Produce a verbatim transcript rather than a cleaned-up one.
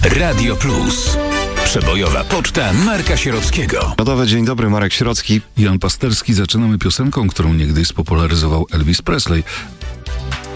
Radio Plus. Przebojowa poczta Marka Sierockiego. Gotowy, dzień dobry, Marek Sierocki. Jan Pasterski. Zaczynamy piosenką, którą niegdyś spopularyzował Elvis Presley.